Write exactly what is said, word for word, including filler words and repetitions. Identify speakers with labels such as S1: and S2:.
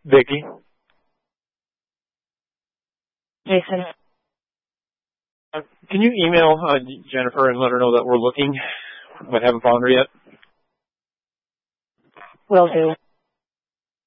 S1: Vicki?
S2: Jason.
S1: Uh, can you email uh, Jennifer and let her know that we're looking, but haven't found her yet?
S2: Will do.